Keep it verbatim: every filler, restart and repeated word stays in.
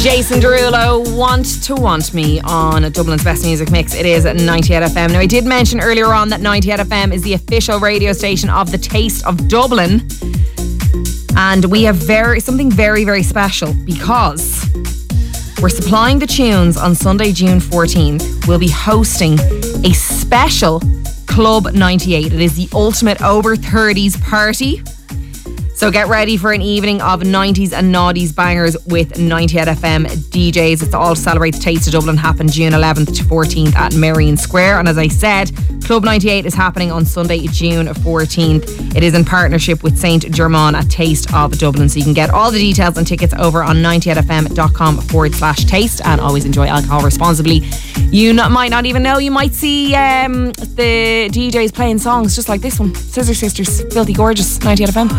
Jason Derulo, Want to Want Me on Dublin's Best Music Mix. It is at ninety-eight F M. Now, I did mention earlier on that ninety-eight F M is the official radio station of the Taste of Dublin. And we have very something very, very special because we're supplying the tunes on Sunday, June fourteenth. We'll be hosting a special Club ninety-eight. It is the ultimate over thirties party. So get ready for an evening of nineties and noughties bangers with ninety-eight F M D Js. It's all to celebrate the Taste of Dublin. Happen June eleventh to fourteenth at Merrion Square. And as I said, Club ninety-eight is happening on Sunday, June fourteenth. It is in partnership with Saint Germain at Taste of Dublin. So you can get all the details and tickets over on ninety-eight F M dot com forward slash taste. And always enjoy alcohol responsibly. You not, might not even know. You might see um, the D Js playing songs just like this one. Scissor Sisters, Filthy Gorgeous, ninety-eight F M.